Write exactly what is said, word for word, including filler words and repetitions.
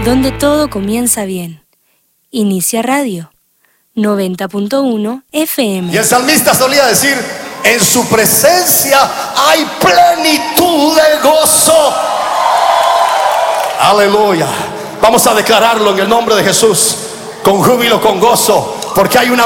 donde todo comienza bien. Inicia Radio noventa punto uno F M. Y el salmista solía decir: en su presencia hay plenitud de gozo. Aleluya. Vamos a declararlo en el nombre de Jesús, con júbilo, con gozo, porque hay una